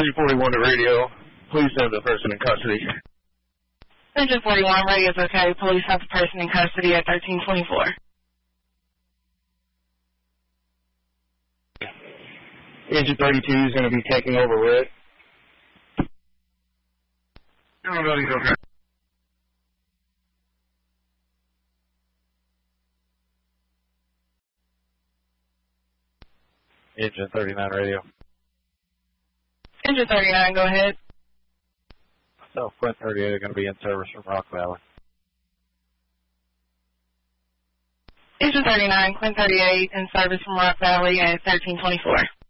Engine 41 to radio. Please have the person in custody. Engine 41, radio's okay. Police have the person in custody at 1324. Engine 32 is going to be taking over red. Everybody's okay. Engine 39 radio. Engine 39, go ahead. South Quint 38 are going to be in service from Rock Valley. Engine 39, Quint 38 in service from Rock Valley at 1324.